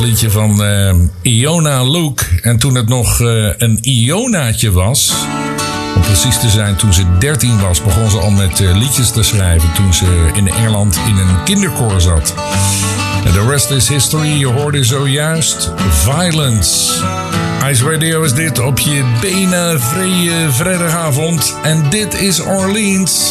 liedje van Iona Luke. En toen het nog een Ionaatje was, om precies te zijn, toen ze 13 was, begon ze al met liedjes te schrijven. Toen ze in Engeland in een kinderkoor zat. En the rest is history. Je hoorde zojuist Violence. Ice Radio is dit op je benen vrije vrijdagavond. En dit is Orleans.